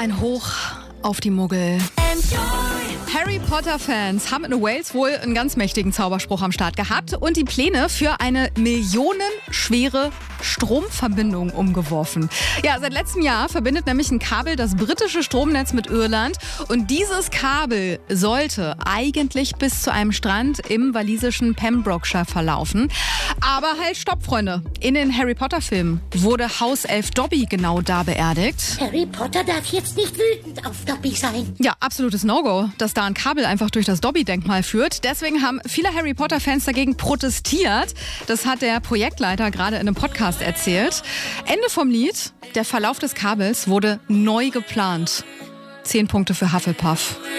Ein Hoch auf die Muggel. Harry Potter-Fans haben in Wales wohl einen ganz mächtigen Zauberspruch am Start gehabt und die Pläne für eine millionenschwere Stromverbindung umgeworfen. Ja, seit letztem Jahr verbindet nämlich ein Kabel das britische Stromnetz mit Irland und dieses Kabel sollte eigentlich bis zu einem Strand im walisischen Pembrokeshire verlaufen. Aber halt, stopp, Freunde. In den Harry Potter-Filmen wurde Hauself Dobby genau da beerdigt. Harry Potter darf jetzt nicht wütend auf Dobby sein. Ja, absolutes No-Go, dass da ein Kabel einfach durch das Dobby-Denkmal führt. Deswegen haben viele Harry Potter-Fans dagegen protestiert. Das hat der Projektleiter gerade in einem Podcast erzählt. Ende vom Lied. Der Verlauf des Kabels wurde neu geplant. 10 Punkte für Hufflepuff.